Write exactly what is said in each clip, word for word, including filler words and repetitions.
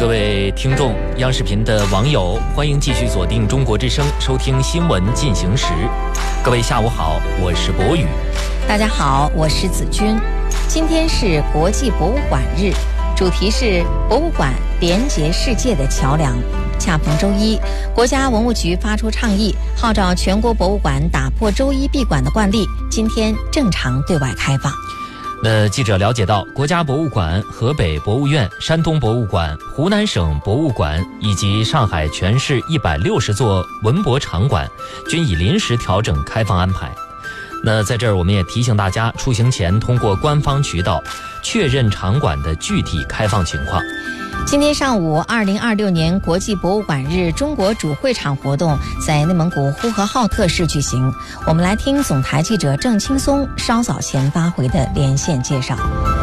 各位听众、央视频的网友，欢迎继续锁定中国之声，收听新闻进行时。各位下午好，我是博宇。 大家好，我是子君。今天是国际博物馆日，主题是博物馆连结世界的桥梁。恰逢周一，国家文物局发出倡议，号召全国博物馆打破周一闭馆的惯例，今天正常对外开放。 那记者了解到，国家博物馆、河北博物院、山东博物馆、湖南省博物馆以及上海全市一百六十座文博场馆均已临时调整开放安排。那在这儿我们也提醒大家，出行前通过官方渠道确认场馆的具体开放情况。 今天上午，二零二六年国际博物馆日中国主会场活动在内蒙古呼和浩特市举行。我们来听总台记者郑青松稍早前发回的连线介绍。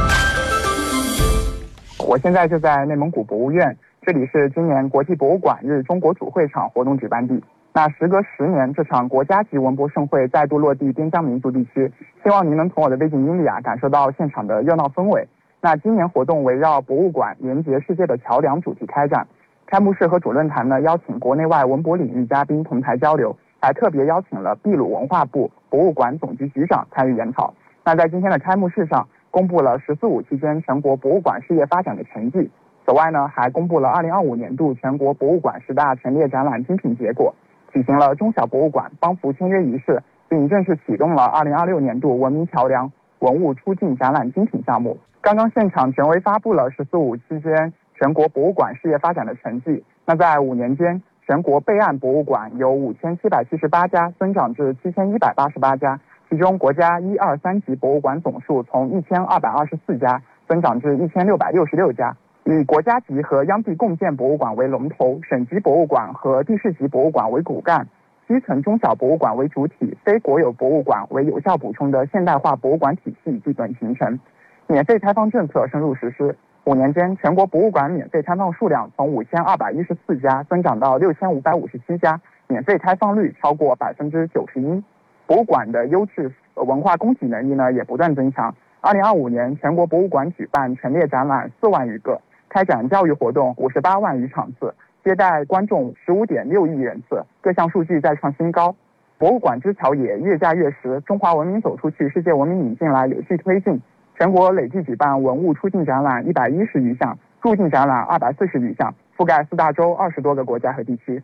我现在就在内蒙古博物院，这里是今年国际博物馆日中国主会场活动举办地。那时隔十年，这场国家级文博盛会再度落地边疆民族地区，希望您能从我的背景音里啊感受到现场的热闹氛围。那今年活动围绕博物馆连结世界的桥梁主题开展，开幕式和主论坛呢邀请国内外文博领域嘉宾同台交流，还特别邀请了秘鲁文化部博物馆总局局长参与研讨。那在今天的开幕式上，公布了“十四五”期间全国博物馆事业发展的成绩。此外呢，还公布了二零二五年度全国博物馆十大陈列展览精品结果，举行了中小博物馆帮扶签约仪式，并正式启动了二零二六年度文明桥梁文物出境展览精品项目。刚刚现场权威发布了“十四五”期间全国博物馆事业发展的成绩。那在五年间，全国备案博物馆由五千七百七十八家增长至七千一百八十八家，其中国家一二三级博物馆总数从一千二百二十四家增长至一千六百六十六家。以国家级和央地共建博物馆为龙头，省级博物馆和地市级博物馆为骨干，基层中小博物馆为主体，非国有博物馆为有效补充的现代化博物馆体系基本形成。免费开放政策深入实施，五年间全国博物馆免费开放数量从五千二百一十四家增长到六千五百五十七家，免费开放率超过百分之九十一。博物馆的优质文化供给能力呢也不断增强。二零二五年，全国博物馆举办陈列展览四万余个，开展教育活动五十八万余场次，接待观众十五点六亿人次，各项数据再创新高。博物馆之桥也越架越实，中华文明走出去，世界文明引进来有序推进。全国累计举办文物出境展览一百一十余项，入境展览二百四十余项，覆盖四大洲二十多个国家和地区。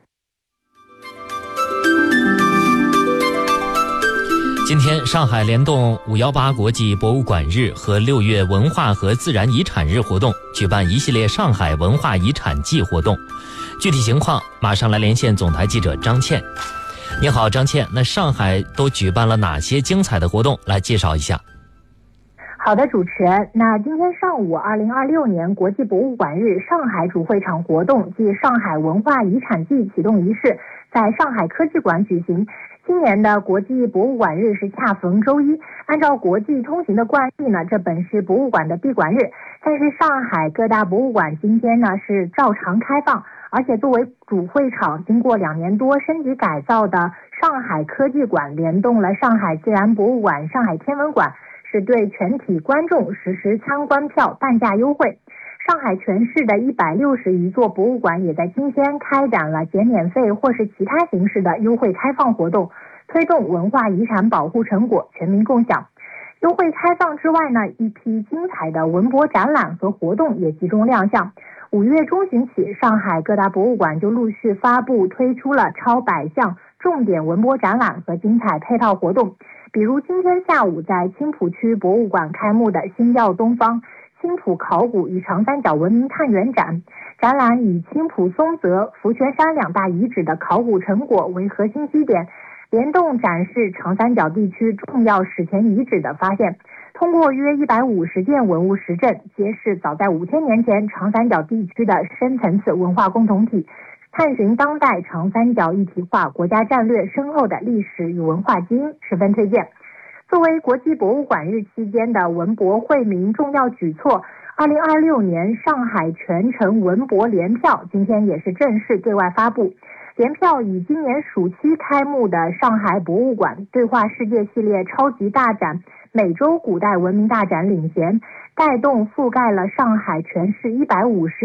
今天，上海联动五一八国际博物馆日和六月文化和自然遗产日活动，举办一系列上海文化遗产季活动。具体情况，马上来连线总台记者张倩。你好，张倩，那上海都举办了哪些精彩的活动？来介绍一下。 好的，主持人。那今天上午，二零二六年国际博物馆日上海主会场活动暨上海文化遗产季启动仪式在上海科技馆举行。今年的国际博物馆日是恰逢周一，按照国际通行的惯例呢，这本是博物馆的闭馆日，但是上海各大博物馆今天呢是照常开放，而且作为主会场，经过两年多升级改造的上海科技馆联动了上海自然博物馆、上海天文馆，是对全体观众实施参观票半价优惠。上海全市的一百六十余座博物馆也在今天开展了减免费或是其他形式的优惠开放活动，推动文化遗产保护成果全民共享。优惠开放之外呢，一批精彩的文博展览和活动也集中亮相。五月中旬起，上海各大博物馆就陆续发布推出了超百项重点文博展览和精彩配套活动。比如今天下午在青浦区博物馆开幕的星耀东方青浦考古与长三角文明探源展，展览以青浦松泽、福泉山两大遗址的考古成果为核心基点，联动展示长三角地区重要史前遗址的发现，通过约一百五十件文物实证，揭示早在五千年前长三角地区的深层次文化共同体，探寻当代长三角一体化国家战略深厚的历史与文化基因，十分推荐。作为国际博物馆日期间的文博惠民重要举措，二零二六年上海全城文博联票今天也是正式对外发布。联票以今年暑期开幕的上海博物馆对话世界系列超级大展美洲古代文明大展领衔，带动覆盖了上海全市一百五十